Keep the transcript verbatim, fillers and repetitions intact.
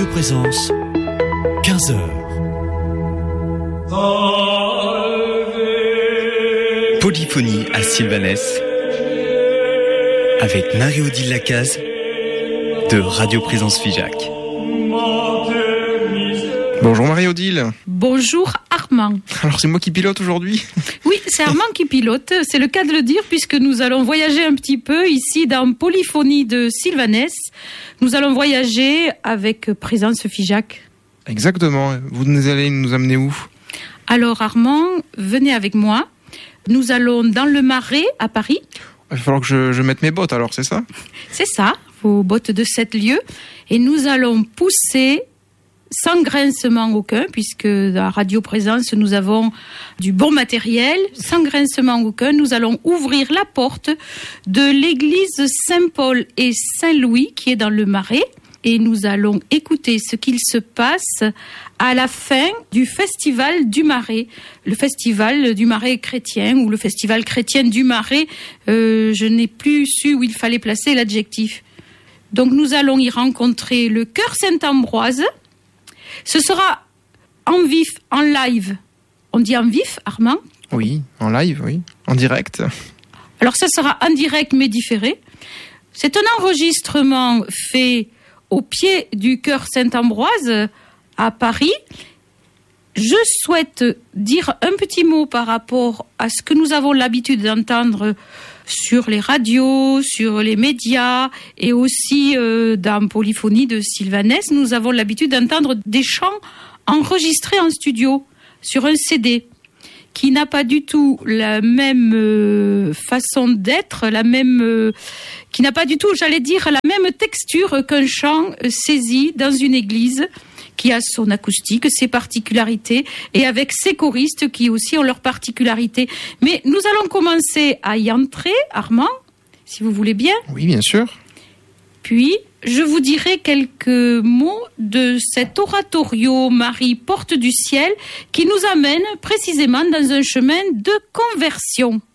Présence, quinze heures. Polyphonie à Sylvanès avec Marie-Odile Lacaze de Radio Présence Figeac. Bonjour Marie-Odile. Bonjour Armand. Alors c'est moi qui pilote aujourd'hui ? Oui, c'est Armand qui pilote, c'est le cas de le dire puisque nous allons voyager un petit peu ici dans Polyphonie de Sylvanès. Nous allons voyager avec Présence Figeac. Exactement, vous allez nous amener où ? Alors Armand, venez avec moi. Nous allons dans le Marais à Paris. Il va falloir que je, je mette mes bottes alors, c'est ça ? C'est ça, vos bottes de sept lieues. Et nous allons pousser sans grincement aucun, puisque à Radio Présence, nous avons du bon matériel, sans grincement aucun. Nous allons ouvrir la porte de l'église Saint-Paul et Saint-Louis, qui est dans le Marais, et nous allons écouter ce qu'il se passe à la fin du festival du Marais. Le festival du Marais chrétien, ou le festival chrétien du Marais, euh, je n'ai plus su où il fallait placer l'adjectif. Donc nous allons y rencontrer le chœur Saint-Ambroise. Ce sera en vif, en live. On dit en vif, Armand ? Oui, en live, oui, en direct. Alors ça sera en direct mais différé. C'est un enregistrement fait au pied du chœur Saint-Ambroise à Paris. Je souhaite dire un petit mot par rapport à ce que nous avons l'habitude d'entendre sur les radios, sur les médias et aussi euh, dans Polyphonie de Sylvanès. Nous avons l'habitude d'entendre des chants enregistrés en studio sur un C D qui n'a pas du tout la même euh, façon d'être, la même, euh, qui n'a pas du tout, j'allais dire, la même texture qu'un chant euh, saisi dans une église, qui a son acoustique, ses particularités, et avec ses choristes qui aussi ont leurs particularités. Mais nous allons commencer à y entrer, Armand, si vous voulez bien. Oui, bien sûr. Puis, je vous dirai quelques mots de cet oratorio Marie Porte du Ciel qui nous amène précisément dans un chemin de conversion.